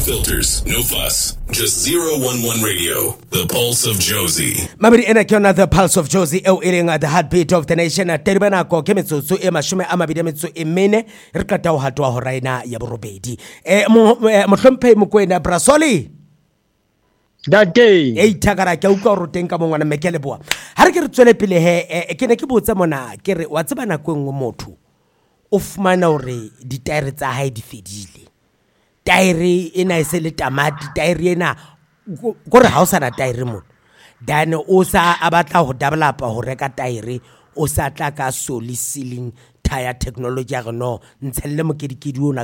filters, no fuss. Just 011 Radio, the pulse of Jozi. Mabidi ena ke yona the pulse of Jozi eo e leng the heartbeat of the nation. Teribana ko ke metsotso e mashome a mabedi metso e mene re ka tao hatwa ho raina ya borobedi. Mohlomphe Mokoena Brasoli. That day. Thakara ke utlwa ho teng ka mongwana Mekeleboa. Ha re ke re tswele pele he ke ne ke botsa mona ke re wa tseba nako engwe motho o fumana hore ditaere tsa hae di fedile. Taere ena e se le tamati, taere ena gore ha o sa na taere mo dan o sa abatla ho developa ho reka taere o sa tla ka solid ceiling tire technology ya no ntshelle mokedikedi ona